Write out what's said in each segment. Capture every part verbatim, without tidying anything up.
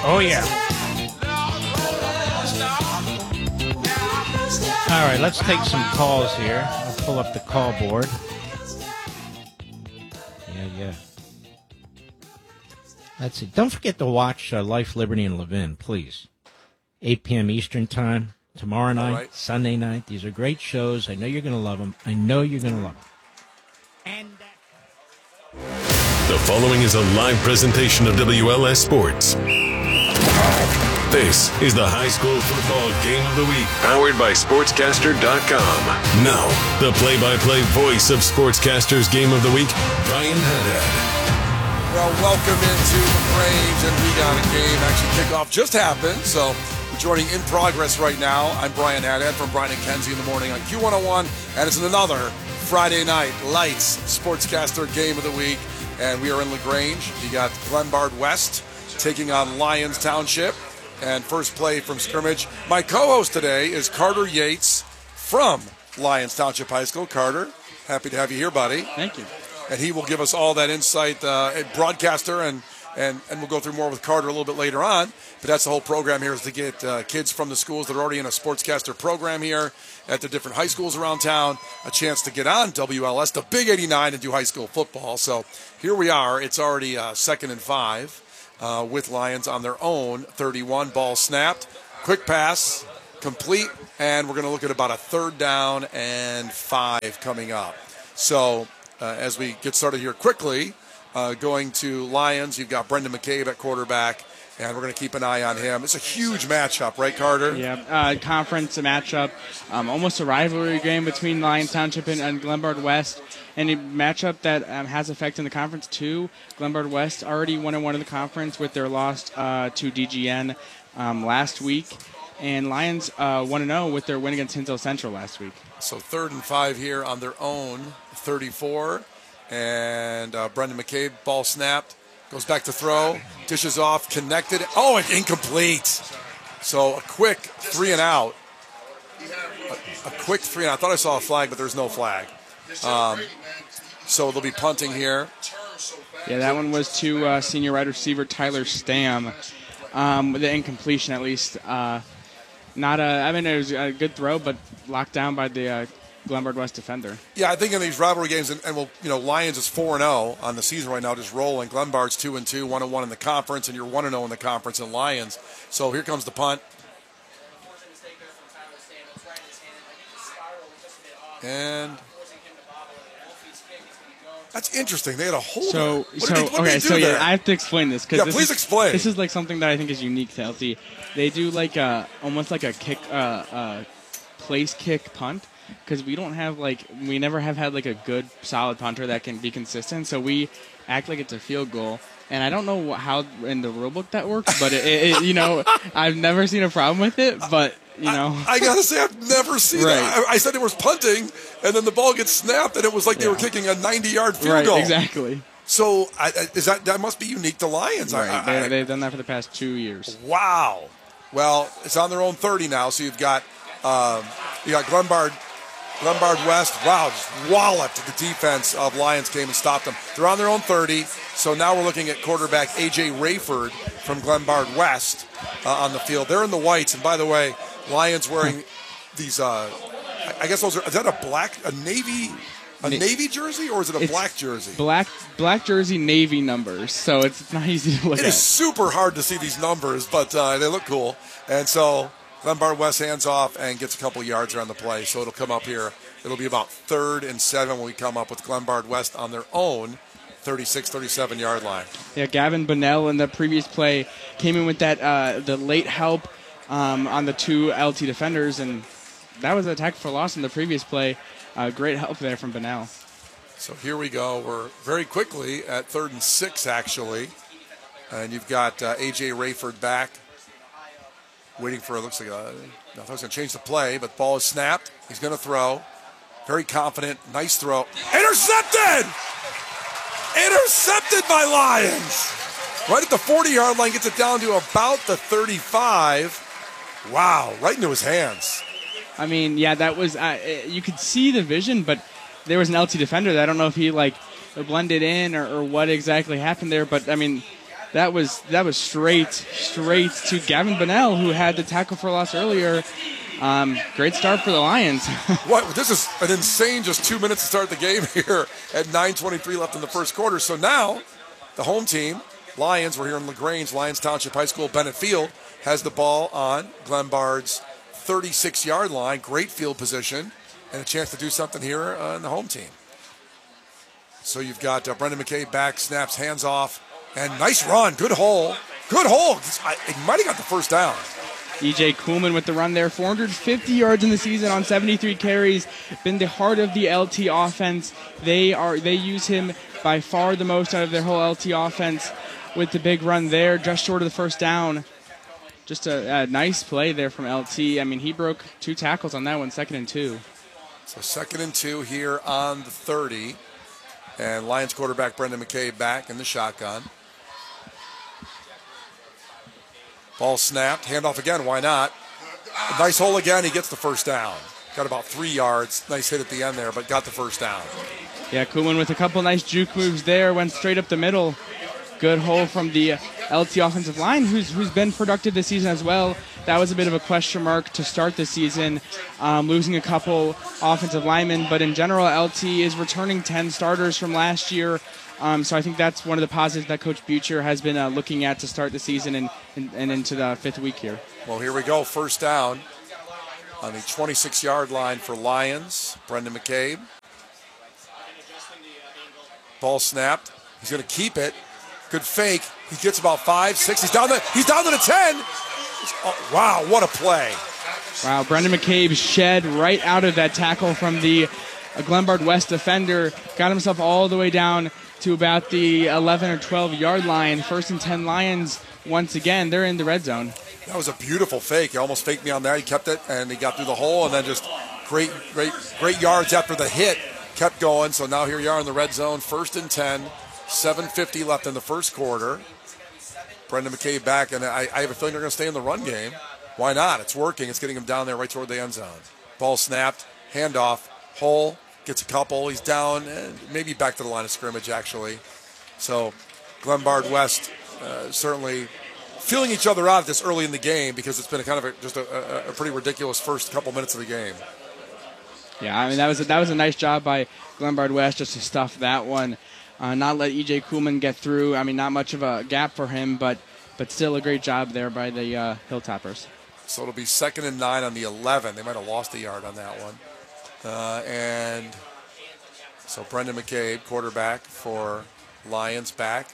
Oh, yeah. All right, let's take some calls here. I'll pull up the call board. Yeah, yeah. Let's see. Don't forget to watch uh, Life, Liberty, and Levin, please. eight p.m. Eastern Time, tomorrow night, right. Sunday night. These are great shows. I know you're going to love them. I know you're going to love them. And the following is a live presentation of W L S Sports. This is the High School Football Game of the Week, powered by Sportscaster dot com. Now, the play-by-play voice of Sportscaster's Game of the Week, Brian Haddad. Well, welcome into LaGrange, and we got a game. Actually, kickoff just happened, so we're joining in progress right now. I'm Brian Haddad from Brian and Kenzie in the morning on Q one oh one, and it's another Friday night Lights Sportscaster Game of the Week, and we are in LaGrange. You got Glenbard West taking on Lyons Township. And first play from scrimmage. My co-host today is Carter Yates from Lyons Township High School. Carter, happy to have you here, buddy. Thank you. And he will give us all that insight, uh, broadcaster, and, and, and we'll go through more with Carter a little bit later on. But that's the whole program here, is to get uh, kids from the schools that are already in a sportscaster program here at the different high schools around town a chance to get on W L S, the Big eighty-nine, and do high school football. So here we are. It's already uh, second and five. Uh, with Lyons on their own thirty-one. Ball snapped. Quick pass, complete, and we're going to look at about a third down and five coming up. So uh, as we get started here quickly, uh, going to Lyons, you've got Brendan McCabe at quarterback, and we're going to keep an eye on him. It's a huge matchup, right, Carter? Yeah, uh, conference matchup, um, almost a rivalry game between Lyons Township and, and Glenbard West. And a matchup that um, has effect in the conference, too. Glenbard West already one and one in the conference with their loss uh, to D G N um, last week. And Lyons uh, one and oh with their win against Hinsdale Central last week. So third and five here on their own thirty-four. And uh, Brendan McCabe, ball snapped. Goes back to throw. Dishes off, connected. Oh, and incomplete. So a quick three and out. A, a quick three and out. I thought I saw a flag, but there's no flag. Um, so they'll be punting here. Yeah, that one was to uh, senior wide receiver Tyler Stam, um, with the incompletion at least. Uh, not a, I mean, it was a good throw, but locked down by the uh, Glenbard West defender. Yeah, I think in these rivalry games, and, and we'll, you know, Lyons is four and zero on the season right now, just rolling. Glenbard's two and two, one and one in the conference, and you're one and zero in the conference in Lyons. So here comes the punt. And that's interesting. They had a hold. So, what so did they, what okay, did they so do yeah, there? I have to explain this because yeah, this please is, explain. This is like something that I think is unique to L T. They do like a almost like a kick, uh, uh, place kick punt because we don't have like we never have had like a good solid punter that can be consistent. So we act like it's a field goal. And I don't know how in the rulebook that works, but it, it, you know, I've never seen a problem with it. But you know, I, I gotta say I've never seen right. that. I, I said it was punting, and then the ball gets snapped, and it was like yeah. they were kicking a ninety-yard field right, goal. Exactly. So I, is that that must be unique to Lyons? Right. I, I, they, they've done that for the past two years. Wow. Well, it's on their own thirty now. So you've got um, you got Glenbard. Glenbard West, wow, just walloped the defense of Lyons, came and stopped them. They're on their own thirty, so now we're looking at quarterback A J Rayford from Glenbard West uh, on the field. They're in the whites, and by the way, Lyons wearing these, uh, I guess those are, is that a black, a navy, a Na- navy jersey, or is it a it's black jersey? Black black jersey, navy numbers, so it's not easy to look it at. It is super hard to see these numbers, but uh, they look cool, and so Glenbard West hands off and gets a couple yards around the play, so it'll come up here. It'll be about third and seven when we come up with Glenbard West on their own thirty-six, thirty-seven yard line. Yeah, Gavin Bonnell in the previous play came in with that uh, the late help um, on the two L T defenders, and that was an attack for loss in the previous play. Uh, great help there from Bonnell. So here we go. We're very quickly at third and six, actually. And you've got uh, A J Rayford back. Waiting for, it looks like, a, I thought he was going to change the play, but the ball is snapped. He's going to throw. Very confident. Nice throw. Intercepted! Intercepted by Lyons. Right at the forty-yard line, gets it down to about the thirty-five. Wow, right into his hands. I mean, yeah, that was, uh, you could see the vision, but there was an L T defender that I don't know if he, like, blended in or, or what exactly happened there, but, I mean, that was that was straight straight to Gavin Bonnell, who had the tackle for loss earlier. Um, great start for the Lions. What? This is an insane just two minutes to start the game here at nine twenty-three left in the first quarter. So now the home team, Lions, we're here in LaGrange, Lions Township High School, Bennett Field, has the ball on Glenbard's thirty-six-yard line. Great field position and a chance to do something here uh, in the home team. So you've got uh, Brendan McCabe back, snaps, hands off, and nice run. Good hole. Good hole. I, he might have got the first down. E J Kuhlman with the run there. four hundred fifty yards in the season on seventy-three carries. Been the heart of the L T offense. They are they use him by far the most out of their whole L T offense with the big run there, just short of the first down. Just a, a nice play there from L T. I mean, he broke two tackles on that one, second and two. So second and two here on the thirty. And Lions quarterback Brendan McCabe back in the shotgun. Ball snapped. Handoff again. Why not? A nice hole again. He gets the first down. Got about three yards. Nice hit at the end there, but got the first down. Yeah, Kuhlman with a couple nice juke moves there. Went straight up the middle. Good hole from the L T offensive line, who's who's been productive this season as well. That was a bit of a question mark to start the season, um, losing a couple offensive linemen. But in general, L T is returning ten starters from last year. Um, so I think that's one of the positives that Coach Butcher has been uh, looking at to start the season and, and, and into the fifth week here. Well, here we go. First down on the twenty-six-yard line for Lions. Brendan McCabe. Ball snapped. He's going to keep it. Good fake. He gets about five, six. He's down the. He's down to the ten. Oh, wow, what a play! Wow, Brendan McCabe shed right out of that tackle from the uh, Glenbard West defender. Got himself all the way down to about the eleven or twelve-yard line. First and ten Lions. Once again, they're in the red zone. That was a beautiful fake. He almost faked me on that. He kept it, and he got through the hole, and then just great, great, great yards after the hit. Kept going. So now here you are in the red zone. First and ten. seven fifty left in the first quarter. Brendan McCabe back, and I, I have a feeling they're going to stay in the run game. Why not? It's working. It's getting him down there right toward the end zone. Ball snapped, handoff, hole, gets a couple. He's down, and maybe back to the line of scrimmage, actually. So Glenbard West uh, certainly feeling each other out this early in the game because it's been a kind of a, just a, a, a pretty ridiculous first couple minutes of the game. Yeah, I mean, that was a, that was a nice job by Glenbard West just to stuff that one. Uh, not let E J Kuhlman get through. I mean, not much of a gap for him, but but still a great job there by the uh, Hilltoppers. So it'll be second and nine on the eleven. They might have lost a yard on that one. Uh, and so Brendan McCabe, quarterback for Lions, back.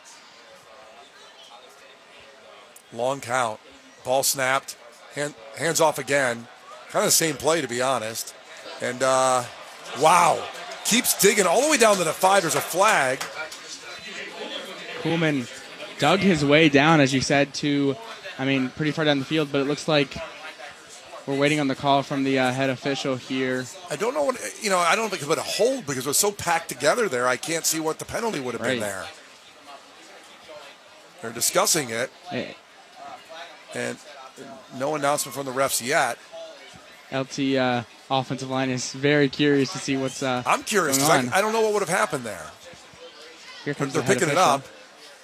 Long count. Ball snapped. Hand, hands off again. Kind of the same play, to be honest. And, uh, wow. Keeps digging all the way down to the five. There's a flag. Kuhlman dug his way down, as you said, to, I mean, pretty far down the field, but it looks like we're waiting on the call from the uh, head official here. I don't know what, you know, I don't think it would have hold because it was so packed together there. I can't see what the penalty would have right. been there. They're discussing it. Hey. And no announcement from the refs yet. L T uh, offensive line is very curious to see what's uh, I'm curious going on. I, I don't know what would have happened there. Here comes they're the head picking official. it up.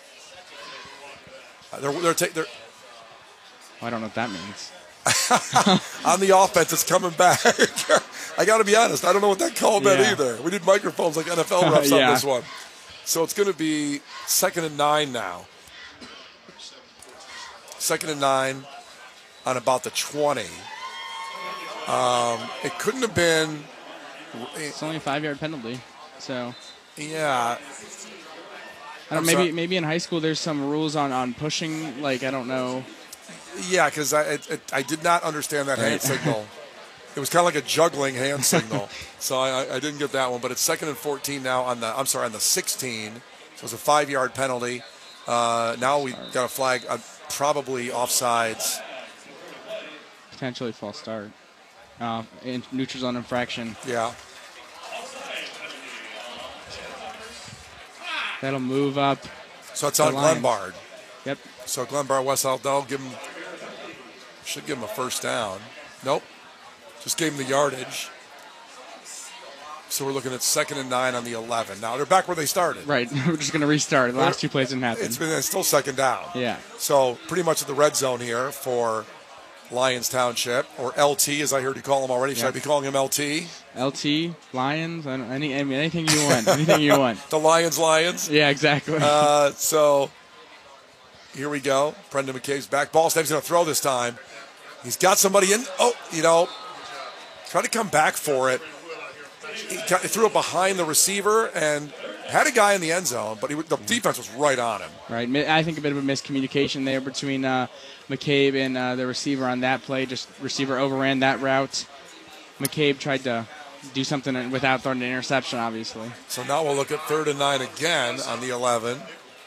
Uh, they're they're, ta- they're well, I don't know what that means. on the offense. It's coming back. I got to be honest. I don't know what that call meant Yeah. either. We need microphones like N F L refs Yeah. on this one. So it's going to be second and nine now. Second and nine on about the twenty. Um, it couldn't have been. It's only a five-yard penalty, so Yeah. I don't, I'm maybe sorry. maybe in high school there's some rules on, on pushing. Like I don't know. Yeah, because I it, it, I did not understand that hand Right. signal. It was kind of like a juggling hand signal, so I, I didn't get that one. But it's second and fourteen now on the I'm sorry on the sixteen. So it's a five-yard penalty. Uh, now we got a flag, uh, probably offsides. Potentially false start. Uh, in neutral zone infraction. Yeah. That'll move up. So it's The on Lions. Glenbard. Yep. So Glenbard West, that'll give him, should give him a first down. Nope. Just gave him the yardage. So we're looking at second and nine on the eleven. Now they're back where they started. Right. We're just going to restart. The last two plays didn't happen. It's been it's still second down. Yeah. So pretty much at the red zone here for Lions Township, or L T as I heard you call him already. Should Yep. I be calling him L T? L T, Lions, I don't, any, I mean, anything you want. Anything you want. The Lions, Lions. Yeah, exactly. Uh, so here we go. Brendan McCabe's back. Ball snap's going to throw this time. He's got somebody in. Oh, you know, try to come back for it. He, got, he threw it behind the receiver and had a guy in the end zone, but he, the defense was right on him. Right. I think a bit of a miscommunication there between uh, McCabe and uh, the receiver on that play. Just receiver overran that route. McCabe tried to do something without throwing an interception, obviously. So now we'll look at third and nine again on the eleven.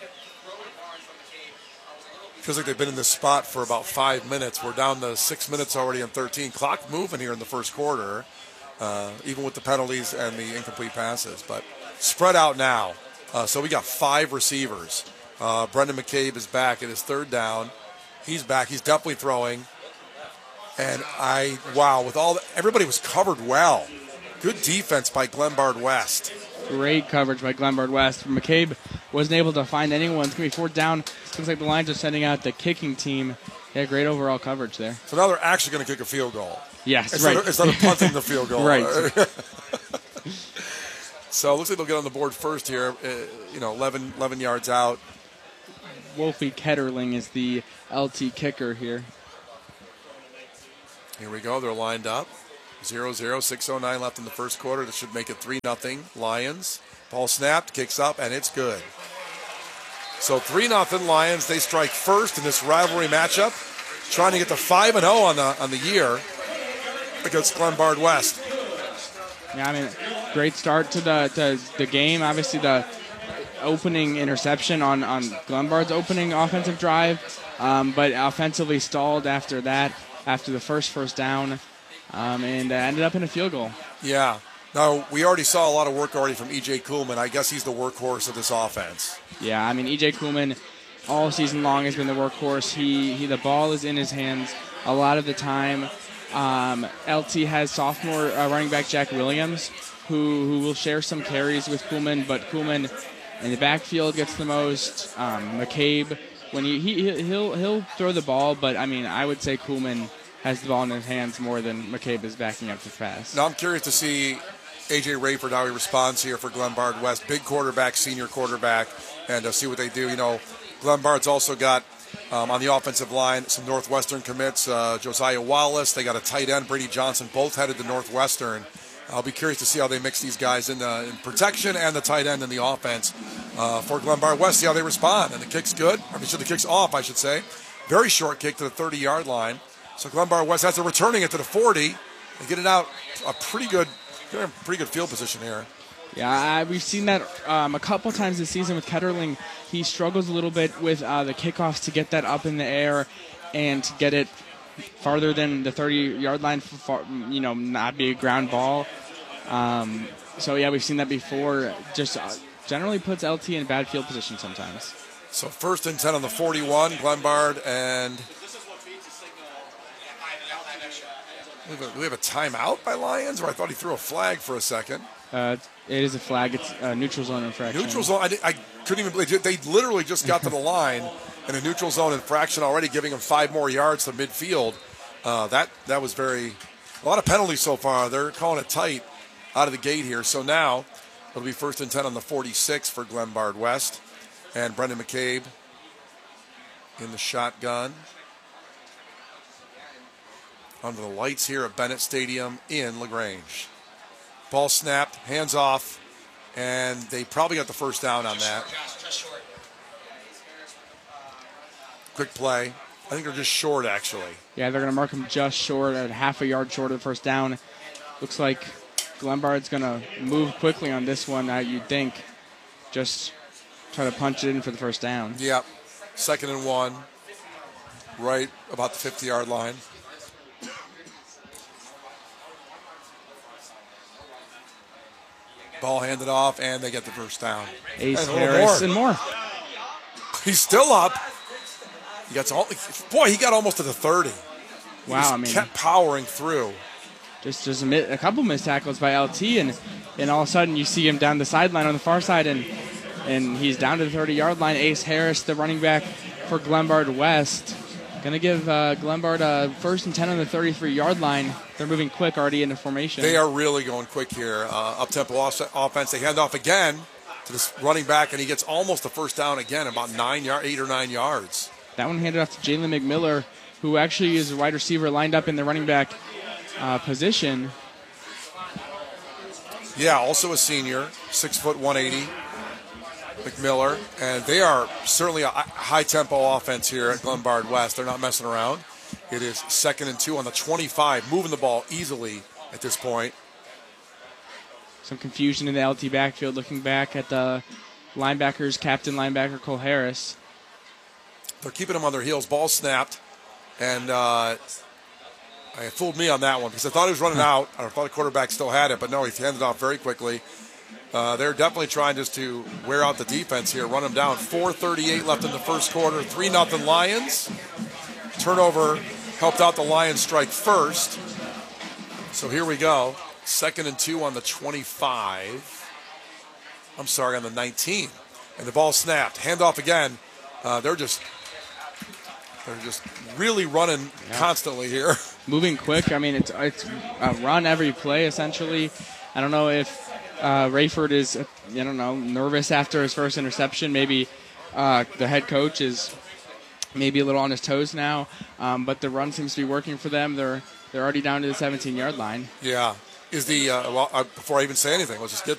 Feels like they've been in this spot for about five minutes. We're down to six minutes already and thirteen. Clock moving here in the first quarter, uh, even with the penalties and the incomplete passes. But spread out now. Uh, so we got five receivers. Uh, Brendan McCabe is back at his third down. He's back. He's definitely throwing. And I, wow, with all the, everybody was covered well. Good defense by Glenbard West. Great coverage by Glenbard West. McCabe wasn't able to find anyone. It's going to be fourth down. Looks like the Lions are sending out the kicking team. Yeah, great overall coverage there. So now they're actually going to kick a field goal. Yes, instead right. Of, instead of punting the field goal. Right. So it looks like they'll get on the board first here. Uh, you know, eleven, eleven yards out. Wolfie Ketterling is the L T kicker here. Here we go. They're lined up. zero zero, six oh nine left in the first quarter. That should make it three nothing Lions. Ball snapped, kicks up, and it's good. So three nothing Lions. They strike first in this rivalry matchup, trying to get to five and oh on the on the year against Glenbard West. Yeah, I mean, great start to the to the game. Obviously, the opening interception on, on Glenbard's opening offensive drive, um, but offensively stalled after that, after the first first down, um, and uh, ended up in a field goal. Yeah. Now, we already saw a lot of work already from E J Kuhlman. I guess he's the workhorse of this offense. Yeah, I mean, E J Kuhlman all season long has been the workhorse. He, he the ball is in his hands a lot of the time. Um, L T has sophomore uh, running back Jack Williams, who, who will share some carries with Kuhlman, but Kuhlman in the backfield gets the most. Um, McCabe, when he, he he'll he'll throw the ball, but I mean, I would say Kuhlman has the ball in his hands more than McCabe is backing up the pass. Now I'm curious to see A J Rayford, how he responds here for Glenbard West. Big quarterback, senior quarterback, and uh, see what they do. You know, Glenbard's also got um, on the offensive line some Northwestern commits. Uh, Josiah Wallace, they got a tight end, Brady Johnson, both headed to Northwestern. I'll be curious to see how they mix these guys in, the, in protection and the tight end in the offense uh, for Glenbard West, see how they respond. And the kick's good. I mean, so the kick's off, I should say. Very short kick to the thirty-yard line. So Glenbard West has to returning it to the forty and get it out a pretty good, pretty good field position here. Yeah, I, we've seen that um, a couple times this season with Ketterling. He struggles a little bit with uh, the kickoffs to get that up in the air and to get it farther than the thirty-yard line, for far, you know, not be a ground ball. Um, so, yeah, we've seen that before. Just uh, generally puts L T in bad field position sometimes. So first and ten on the forty-one, Glenbard, and we have, a, we have a timeout by Lions, or I thought he threw a flag for a second. Uh, it is a flag. It's a neutral zone infraction. Neutral zone. I, I couldn't even believe it. They literally just got to the line in a neutral zone infraction already, giving him five more yards to midfield. Uh, that that was very a lot of penalties so far. They're calling it tight out of the gate here. So now it'll be first and ten on the forty-six for Glenbard West, and Brendan McCabe in the shotgun. Under the lights here at Bennett Stadium in LaGrange. Ball snapped, hands off, and they probably got the first down on that. Quick play. I think they're just short, actually. Yeah, they're going to mark him just short, at half a yard short of the first down. Looks like Glenbard's going to move quickly on this one, uh, you'd think. Just try to punch it in for the first down. Yep. Second and one. Right about the fifty-yard line. Ball handed off, and they get the first down. Ace Harris and more. He's still up. He gets all, boy, he got almost to the thirty. He wow, I mean, kept powering through. just just a, mi- a couple missed tackles by L T, and and all of a sudden you see him down the sideline on the far side, and and he's down to the thirty-yard line. Ace Harris, the running back for Glenbard West, going to give uh, Glenbard a first and ten on the thirty-three-yard line. They're moving quick already into formation. They are really going quick here. Uh, up-tempo offense. They hand off again to this running back, and he gets almost a first down again, about nine yard, eight or nine yards. That one handed off to Jalen McMiller, who actually is a wide receiver lined up in the running back uh, position. Yeah, also a senior, six foot one eighty, McMiller, and they are certainly a high-tempo offense here at Glenbard West. They're not messing around. It is second and two on the twenty-five, moving the ball easily at this point. Some confusion in the L T backfield, looking back at the linebackers, captain linebacker Cole Harris. They're keeping them on their heels. Ball snapped, and uh, it fooled me on that one because I thought he was running out. I thought the quarterback still had it, but no, he handed it off very quickly. Uh, they're definitely trying just to wear out the defense here, run them down. four thirty-eight left in the first quarter, three nothing Lions. Turnover helped out the Lions strike first. So here we go. Second and two on the twenty-five. I'm sorry, on the nineteen. And the ball snapped. Handoff again. Uh, they're just they're just really running yeah. constantly here. Moving quick. I mean, it's it's a run every play, essentially. I don't know if uh, Rayford is, I don't know, nervous after his first interception. Maybe uh, the head coach is maybe a little on his toes now. Um, but the run seems to be working for them. They're they're already down to the seventeen-yard line. Yeah. Is the uh, well uh, before I even say anything, let's just get